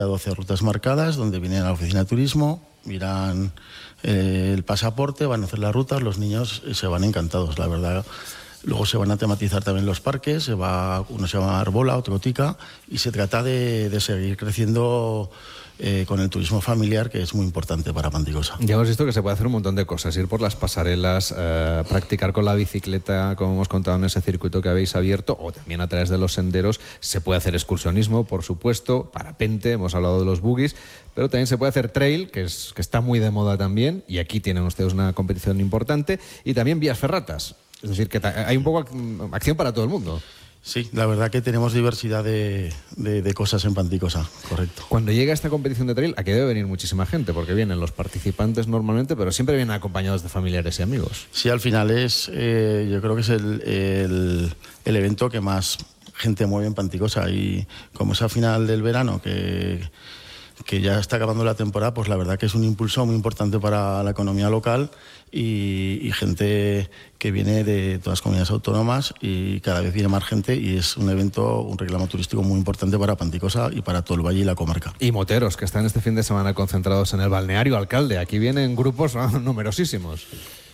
12 rutas marcadas donde vienen a la oficina de turismo, miran el pasaporte, van a hacer las rutas, los niños se van encantados, la verdad. Luego se van a tematizar también los parques, uno se llama Arbola, otro Tica, y se trata de seguir creciendo con el turismo familiar, que es muy importante para Panticosa. Ya hemos visto que se puede hacer un montón de cosas, ir por las pasarelas, practicar con la bicicleta, como hemos contado en ese circuito que habéis abierto, o también a través de los senderos. Se puede hacer excursionismo, por supuesto, parapente, hemos hablado de los buggies, pero también se puede hacer trail, que está muy de moda también, y aquí tienen ustedes una competición importante, y también vías ferratas. Es decir, que hay un poco acción para todo el mundo. Sí, la verdad que tenemos diversidad de cosas en Panticosa, correcto. Cuando llega esta competición de trail, aquí debe venir muchísima gente, porque vienen los participantes normalmente, pero siempre vienen acompañados de familiares y amigos. Sí, al final yo creo que es el evento que más gente mueve en Panticosa, y como es a final del verano, que ya está acabando la temporada, pues la verdad que es un impulso muy importante para la economía local y gente que viene de todas las comunidades autónomas, y cada vez viene más gente, y es un evento, un reclamo turístico muy importante para Panticosa y para todo el valle y la comarca. Y moteros, que están este fin de semana concentrados en el balneario Alcalde. Aquí vienen grupos numerosísimos.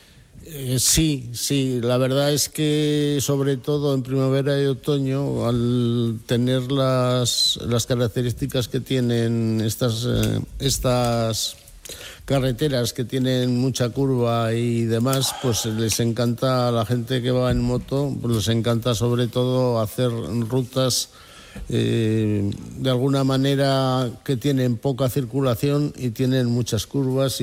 Sí, la verdad es que sobre todo en primavera y otoño, al tener las características que tienen estas carreteras, que tienen mucha curva y demás, pues les encanta a la gente que va en moto, pues les encanta sobre todo hacer rutas de alguna manera que tienen poca circulación y tienen muchas curvas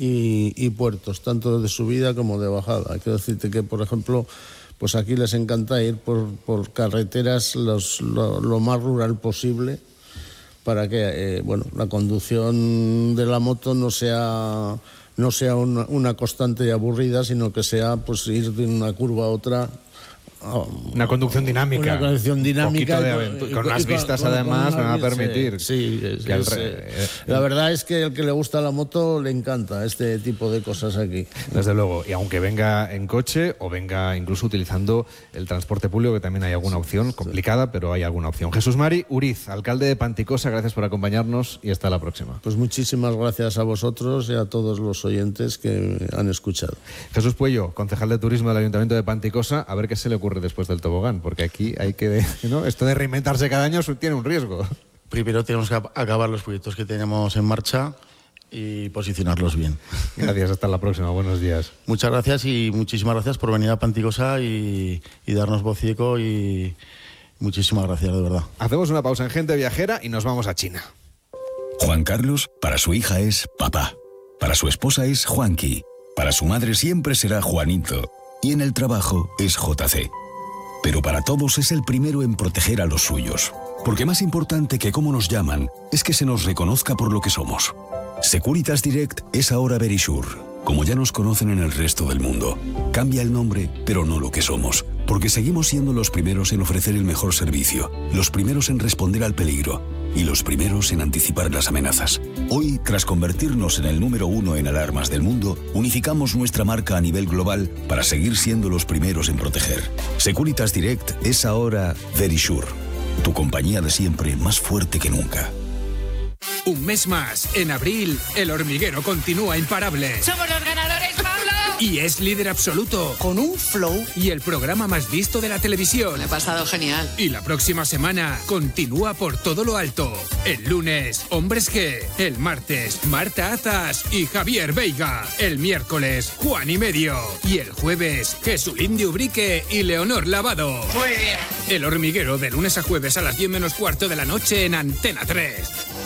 y puertos, tanto de subida como de bajada. Quiero decirte que, por ejemplo, pues aquí les encanta ir por carreteras lo más rural posible, para que la conducción de la moto no sea una constante y aburrida, sino que sea pues ir de una curva a otra. Una conducción dinámica. Una conducción dinámica. Con las vistas además me va a permitir. Sí, la verdad es que el que le gusta la moto le encanta este tipo de cosas aquí. Desde luego, y aunque venga en coche o venga incluso utilizando el transporte público, que también hay alguna opción, complicada, pero hay alguna opción. Jesús Mari Uriz, alcalde de Panticosa, gracias por acompañarnos y hasta la próxima. Pues muchísimas gracias a vosotros y a todos los oyentes que han escuchado. Jesús Puello, concejal de turismo del Ayuntamiento de Panticosa, a ver qué se le ocurre después del tobogán, porque aquí hay que, ¿no? Esto de reinventarse cada año tiene un riesgo. Primero tenemos que acabar los proyectos que tenemos en marcha y posicionarlos bien. Gracias, hasta la próxima, buenos días. Muchas gracias y muchísimas gracias por venir a Panticosa y darnos voz y eco, y muchísimas gracias, de verdad. Hacemos una pausa en Gente Viajera y nos vamos a China. Juan Carlos, para su hija es papá, para su esposa es Juanqui, para su madre siempre será Juanito, y en el trabajo es JC. Pero para todos es el primero en proteger a los suyos. Porque más importante que cómo nos llaman es que se nos reconozca por lo que somos. Securitas Direct es ahora Verisure, como ya nos conocen en el resto del mundo. Cambia el nombre, pero no lo que somos. Porque seguimos siendo los primeros en ofrecer el mejor servicio, los primeros en responder al peligro y los primeros en anticipar las amenazas. Hoy, tras convertirnos en el número 1 en alarmas del mundo, unificamos nuestra marca a nivel global para seguir siendo los primeros en proteger. Securitas Direct es ahora Verisure, tu compañía de siempre más fuerte que nunca. Un mes más, en abril, El Hormiguero continúa imparable. ¡Somos los ganadores, Pablo! Y es líder absoluto. Con un flow. Y el programa más visto de la televisión. Me he pasado genial. Y la próxima semana continúa por todo lo alto. El lunes, Hombres G. El martes, Marta Azas y Javier Veiga. El miércoles, Juan y Medio. Y el jueves, Jesulín de Ubrique y Leonor Lavado. Muy bien. El Hormiguero, de lunes a jueves a las 10 menos cuarto de la noche en Antena 3.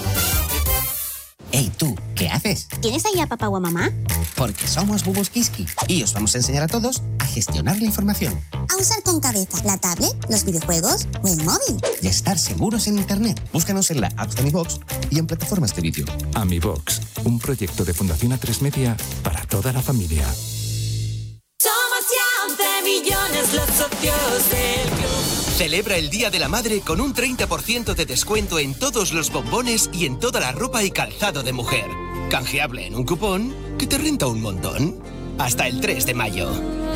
Ey, tú, ¿qué haces? ¿Tienes ahí a papá o a mamá? Porque somos Bubus Kiski y os vamos a enseñar a todos a gestionar la información. A usar con cabeza la tablet, los videojuegos o el móvil. Y a estar seguros en Internet. Búscanos en la app de AmiBox y en plataformas de vídeo. AmiBox, un proyecto de Fundación A3 Media para toda la familia. Somos ya 11 millones los socios del club. Celebra el Día de la Madre con un 30% de descuento en todos los bombones y en toda la ropa y calzado de mujer. Canjeable en un cupón que te renta un montón. Hasta el 3 de mayo.